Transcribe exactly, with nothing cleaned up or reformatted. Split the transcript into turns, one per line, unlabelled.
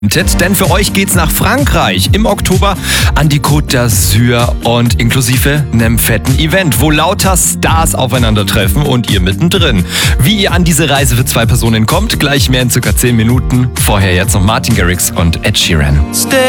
Denn für euch geht's nach Frankreich im Oktober an die Côte d'Azur und inklusive einem fetten Event, wo lauter Stars aufeinandertreffen und ihr mittendrin. Wie ihr an diese Reise für zwei Personen kommt, gleich mehr in circa zehn Minuten. Vorher jetzt noch Martin Garrix und Ed Sheeran.
Stay